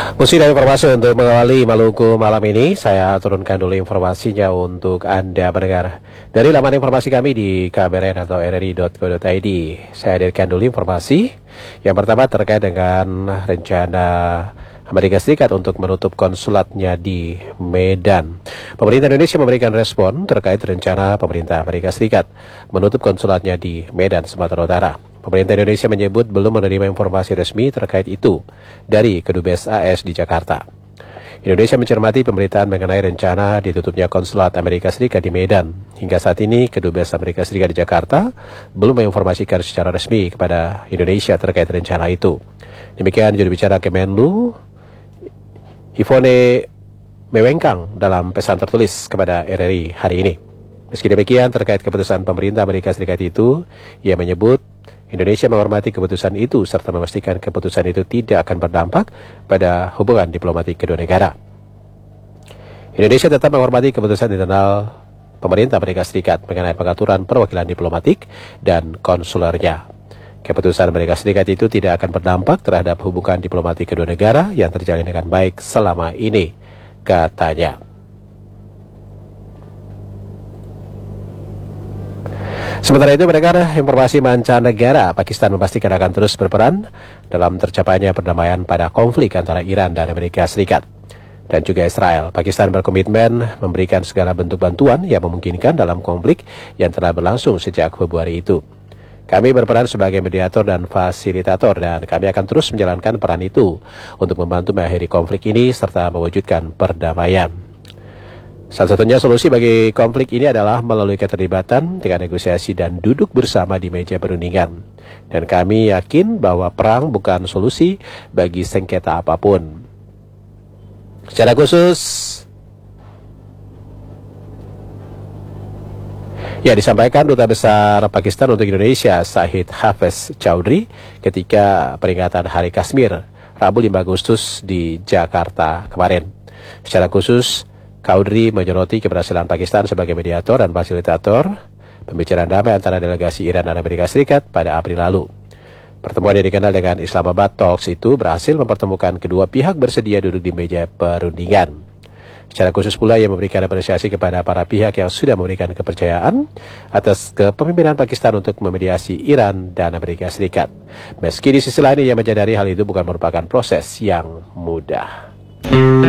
Musik dan informasi untuk mengawali Maluku malam ini, saya turunkan dulu informasinya untuk Anda pendengar. Dari laman informasi kami di KBRN atau rri.co.id, saya hadirkan dulu informasi. Yang pertama terkait dengan rencana Amerika Serikat untuk menutup konsulatnya di Medan. Pemerintah Indonesia memberikan respon terkait rencana pemerintah Amerika Serikat menutup konsulatnya di Medan, Sumatera Utara. Pemerintah Indonesia menyebut belum menerima informasi resmi terkait itu dari Kedubes AS di Jakarta. Indonesia mencermati pemberitaan mengenai rencana ditutupnya konsulat Amerika Serikat di Medan. Hingga saat ini, Kedubes Amerika Serikat di Jakarta belum menginformasikan secara resmi kepada Indonesia terkait rencana itu. Demikian juru bicara Kemenlu, Ivone Mewengkang dalam pesan tertulis kepada RRI hari ini. Meski demikian, terkait keputusan pemerintah Amerika Serikat itu, ia menyebut Indonesia menghormati keputusan itu serta memastikan keputusan itu tidak akan berdampak pada hubungan diplomatik kedua negara. Indonesia tetap menghormati keputusan internal pemerintah Amerika Serikat mengenai pengaturan perwakilan diplomatik dan konsulernya. Keputusan Amerika Serikat itu tidak akan berdampak terhadap hubungan diplomatik kedua negara yang terjalin dengan baik selama ini, katanya. Sementara itu, mendengar informasi mancanegara, Pakistan memastikan akan terus berperan dalam tercapainya perdamaian pada konflik antara Iran dan Amerika Serikat dan juga Israel. Pakistan berkomitmen memberikan segala bentuk bantuan yang memungkinkan dalam konflik yang telah berlangsung sejak Februari itu. Kami berperan sebagai mediator dan fasilitator dan kami akan terus menjalankan peran itu untuk membantu mengakhiri konflik ini serta mewujudkan perdamaian. Salah satunya solusi bagi konflik ini adalah melalui keterlibatan dengan negosiasi dan duduk bersama di meja perundingan. Dan kami yakin bahwa perang bukan solusi bagi sengketa apapun. Secara khusus, ya, disampaikan Duta Besar Pakistan untuk Indonesia, Shahid Hafiz Chowdhury, ketika peringatan Hari Kashmir, Rabu 5 Agustus di Jakarta kemarin. Secara khusus, Chowdhury menyoroti keberhasilan Pakistan sebagai mediator dan fasilitator pembicaraan damai antara delegasi Iran dan Amerika Serikat pada April lalu. Pertemuan yang dikenal dengan Islamabad Talks itu berhasil mempertemukan kedua pihak bersedia duduk di meja perundingan. Secara khusus pula ia memberikan apresiasi kepada para pihak yang sudah memberikan kepercayaan atas kepemimpinan Pakistan untuk memediasi Iran dan Amerika Serikat. Meski di sisi lain ia menyadari hal itu bukan merupakan proses yang mudah.